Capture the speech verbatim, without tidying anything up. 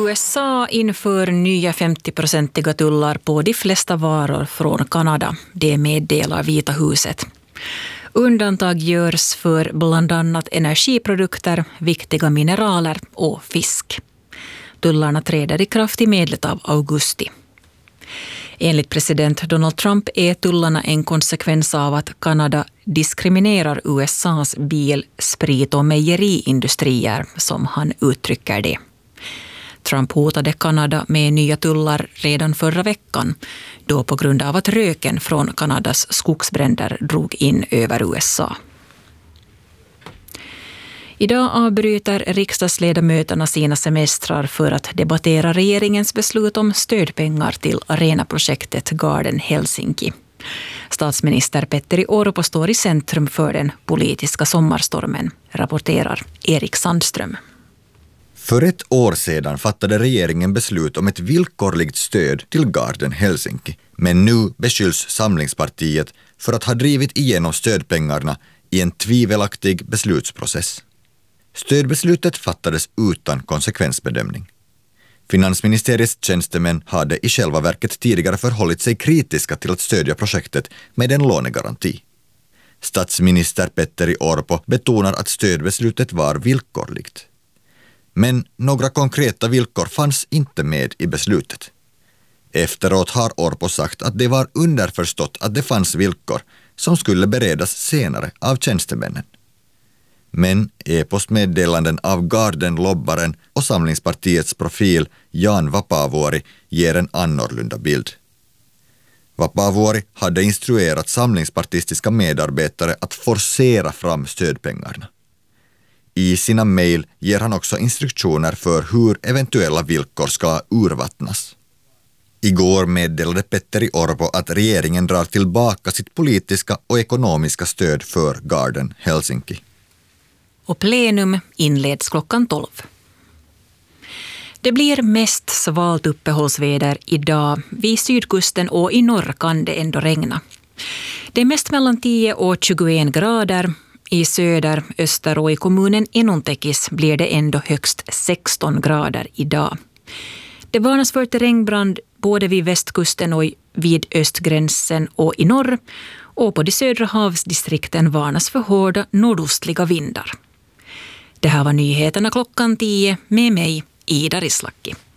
U S A inför nya femtio-procentiga tullar på de flesta varor från Kanada. Det meddelar Vita huset. Undantag görs för bland annat energiprodukter, viktiga mineraler och fisk. Tullarna träder i kraft i medlet av augusti. Enligt president Donald Trump är tullarna en konsekvens av att Kanada diskriminerar U S A:s bil-, sprit- och mejeriindustrier, som han uttrycker det. Trump hotade Kanada med nya tullar redan förra veckan, då på grund av att röken från Kanadas skogsbränder drog in över U S A. Idag avbryter riksdagsledamöterna sina semestrar för att debattera regeringens beslut om stödpengar till arenaprojektet Garden Helsinki. Statsminister Petteri Orpo står i centrum för den politiska sommarstormen, rapporterar Erik Sandström. För ett år sedan fattade regeringen beslut om ett villkorligt stöd till Garden Helsinki, men nu beskylls Samlingspartiet för att ha drivit igenom stödpengarna i en tvivelaktig beslutsprocess. Stödbeslutet fattades utan konsekvensbedömning. Finansministeriets tjänstemän hade i själva verket tidigare förhållit sig kritiska till att stödja projektet med en lånegaranti. Statsminister Petteri Orpo betonar att stödbeslutet var villkorligt. Men några konkreta villkor fanns inte med i beslutet. Efteråt har Orpo sagt att det var underförstått att det fanns villkor som skulle beredas senare av tjänstemännen. Men e-postmeddelanden av Garden-lobbaren och Samlingspartiets profil Jan Vapaavuori ger en annorlunda bild. Vapaavuori hade instruerat samlingspartistiska medarbetare att forcera fram stödpengarna. I sina mejl ger han också instruktioner för hur eventuella villkor ska urvattnas. Igår meddelade Petteri Orpo att regeringen drar tillbaka sitt politiska och ekonomiska stöd för Garden Helsinki. Och plenum inleds klockan tolv. Det blir mest svalt uppehållsväder idag. Vid sydkusten och i norr kan det ändå regna. Det är mest mellan tio och tjugoen grader. I söder, öster och i kommunen Enontekis blir det ändå högst sexton grader idag. Det varnas för regnbrand både vid västkusten och vid östgränsen och i norr. Och på de södra havsdistrikten varnas för hårda nordostliga vindar. Det här var nyheterna klockan tio med mig, Ida Rislaki.